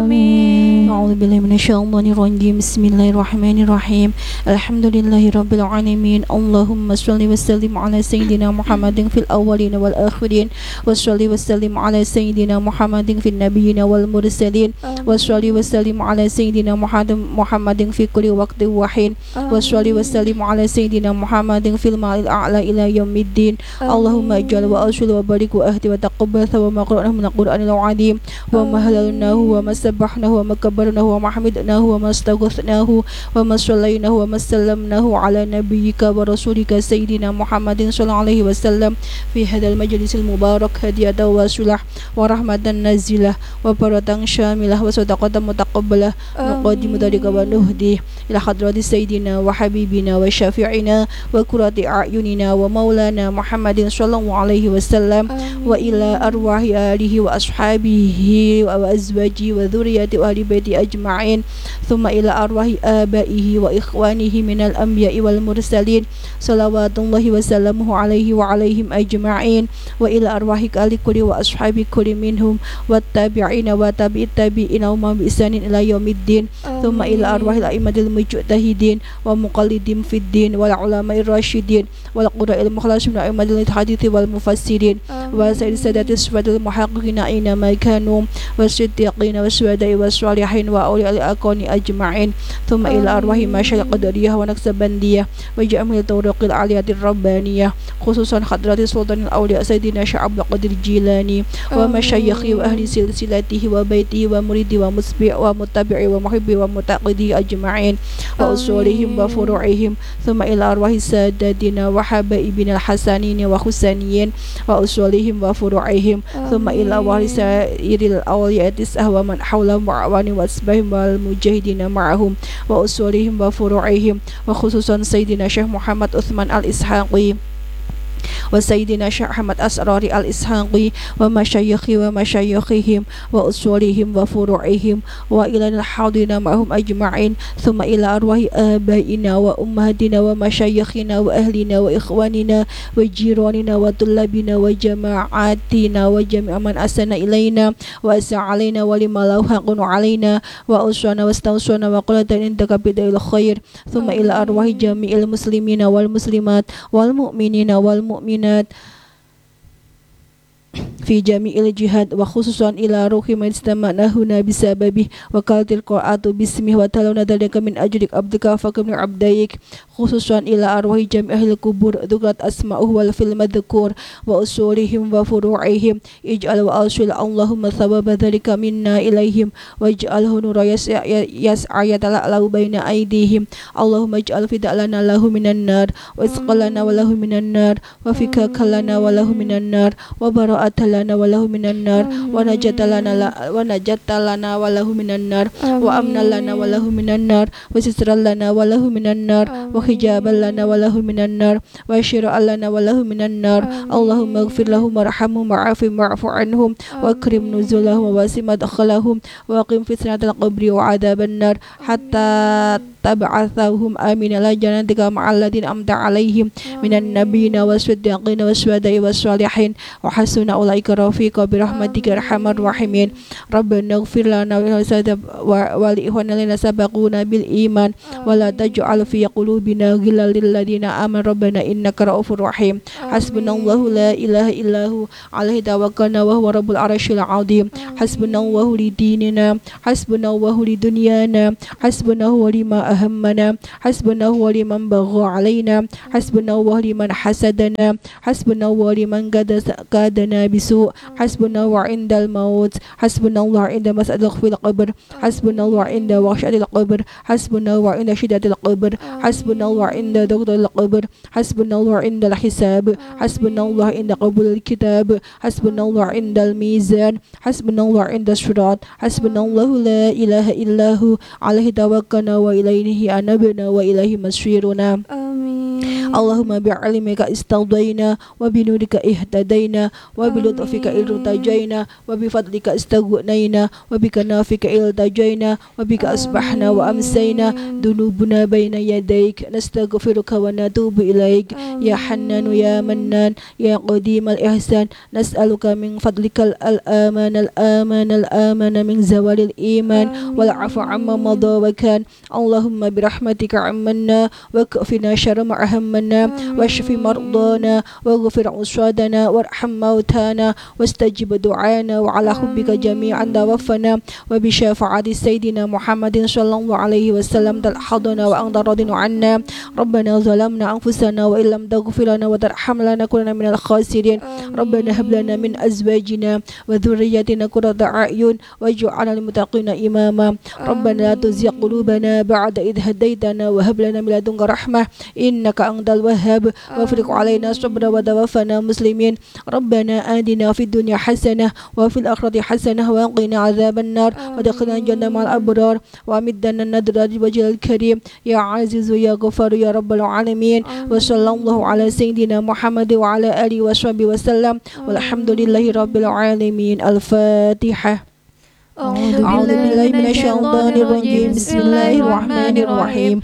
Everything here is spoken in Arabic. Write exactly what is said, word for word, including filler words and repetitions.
آمين. أعوذ بالله من الشيطان الرجيم. بسم الله الرحمن الرحيم. الحمد لله رب العالمين. اللهم صل وسلم على سيدنا محمد في الأولين والآخرين، وصل وسلم على سيدنا محمد في النبيين والمرسلين، وصل وسلم على سيدنا محمد في كل وقت وحين، وصل وسلم على سيدنا محمد في الماء الأعلى إلى يوم الدين. اللهم اجعل وأرسل وبارك وأهدي وتقبل وما قرأناه من القرآن العظيم، وما هللناه وما سبحناه وما كبرناه وما حمدناه وما استغفرناه وما صليناه وما سلمناه على نبيك ورسولك سيدنا محمد صلى الله عليه وسلم في هذا المجلس المبارك هدية وصلح ورحمة نازلة وبرة شاملة وصدقة متقبلة. نقدم ذلك ونهديه إلى حضرة سيدنا وحبيبنا وشافعنا وقرة أعيننا ومولانا محمد صلى الله عليه وسلم، وإلى أرواح آله وأصحابه وأزواجه وذريته وأهل بيته أجمعين، ثم إلى أرواح آبائه وإخوانه من الأنبياء والمرسلين صلوات الله وسلامه عليه وعليهم أجمعين، وإلى أرواح آل كل وأصحاب كل منهم والتابعين وتابع التابعين ومن بإحسان إلى يوم الدين، ثم إلى أرواح الأئمة المجتهدين ومقلدين في الدين والعلماء الراشدين والقراء المخلصين وأئمة الحديث والمفسرين وسائر السادة الصفات المحققين أينما كانوا والصديقين والشهداء والصالحين وأولياء الأكوان أجمعين، ثم إلى أرواح مشايخ القدرية ونكسبندية وجميع الطرق العالية الربانية، خصوصا حضرة سلطان الأولياء سيدنا شيخ عبد القادر الجيلاني ومشايخه وأهل سلسلته وبيته ومريده ومتبع ومتبعه ومحبه ومتقده أجمعين وأصولهم وفروعهم، ثم إلى أرواح ساداتنا وحبائبنا الحسنين وحسنيين وأصولهم وفروعهم، ثم إلى أرواح سائر الأولياء التسعة ومن حولهم وأعوانهم وأتباعهم والمجاهدين معهم وأصولهم وفروعهم، وخصوصا سيدنا شيخ محمد عثمان الإسحاقي وسيدنا شيخ أحمد أسرار الإسحاقي ومشايخ ومشايخهم وأصولهم وفروعهم وإلى الحاضرين معهم أجمعين، ثم إلى أرواح آبائنا وأمهاتنا ومشايخنا وأهلنا وإخواننا وجيراننا وطلابنا وجماعاتنا وجميع من أحسن إلينا وأساء علينا ولما له حق علينا وأوصانا واستوصانا وقال عندك بدء الخير، ثم إلى أرواح جميع المسلمين والمسلمات والمؤمنين والمؤمنات في جميع الجهاد، وخصوصا إلى روح من استمعنا هنا بسببه وقالت القراءة باسمه وتلون ذلك من أجلك عبدك فكم عبديك، خصوصا إلى أرواح جميع أهل القبور ذكرت أسماؤه والفي المذكور وأصولهم وفروعهم، اجعل وأوصل اللهم ثواب ذلك منا إليهم واجعله نورا يسعى يتلألأ بين أيديهم، اللهم اجعل فداء لنا له من النار وإسقى لنا وله من النار وفكاك لنا وله من النار وبراءة لنا وله من النار ونجاة لنا ونجاة لنا وله من النار وأمنا لنا وله من النار وسترا لنا وله من النار وحجابا لنا وله من النار وشراء لنا وله من النار، اللهم اغفر لهم وارحمهم وعافهم واعف عنهم واكرم نزلهم وواسع مدخلهم وقم فتنة القبر وعذاب النار حتى تبعثهم آمين إلى جنتك مع الذين أنعمت عليهم من النبيين والصديقين والشهداء والصالحين وحسن أولئك رفيقا برحمتك يا أرحم الراحمين. ربنا اغفر لنا ولإخواننا الذين سبقونا بالإيمان ولا تجعل في قلوبنا غلا للذين آمنوا ربنا إنك رؤوف رحيم. حسبنا الله لا إله إلا هو عليه توكلنا وهو رب العرش العظيم. حسبنا الله لديننا حسبنا الله لدنيانا حسبنا الله لما أهمنا حسبنا الله لمن بغى علينا حسبنا الله لمن حسدنا حسبنا الله لمن كادنا بسوء حسبنا الله عند الموت حسبنا الله عند مسألة في القبر حسبنا الله عند وحشة القبر حسبنا الله عند شدة القبر حسبنا الله عند دغدغة القبر حسبنا الله عند الحساب حسبنا الله عند قبول الكتاب حسبنا الله عند الميزان حسبنا الله عند الصراط حسبنا الله لا إله إلا هو عليه توكلنا وإليه أنبنا وإليه مصيرنا. آمين. اللهم بعلمك استرضينا وبنورك اهتدينا وبلطفك ارتجينا وبفضلك استغنينا وبكنافك التجينا وبك أصبحنا وأمسينا ذنوبنا بين يديك نستغفرك ونتوب إليك يا حنان يا منان يا قديم الإحسان نسألك من فضلك الآمان الآمان الآمان من زوال الإيمان والعفو عما مضى وكان اللهم برحمتك عمنا وكفنا شر ما أهمنا واشف مرضانا واغفر عصادنا وارحم موتانا واستجب دعانا وعلى حبك جميعا توفنا وبشفاعة سيدنا محمد صلى الله عليه وسلم تلحظنا وأنت راض عنا ربنا ظلمنا أنفسنا وإن لم تغفر لنا وترحمنا لنكونن من الخاسرين ربنا هب لنا من أزواجنا وذرياتنا قرة أعين واجعلنا للمتقين إماما ربنا لا تزغ قلوبنا بعد إذ هديتنا وهب لنا من لدنك رحمة إنك أنت الوهاب وافرغ علينا الصبر وتوفنا مسلمين ربنا آتنا في الدنيا حسنة وفي الآخرة حسنة وقنا عذاب النار ودخلنا الجنة مع الأبرار وأمدنا النذر بوجه الكريم يا عزيز يا غفار يا رب العالمين وصلى الله على سيدنا محمد وعلى آله وصحبه وسلم والحمد لله رب العالمين. الفاتحة. أعوذ بالله من الشيطان الرجيم بسم الله الرحمن الرحيم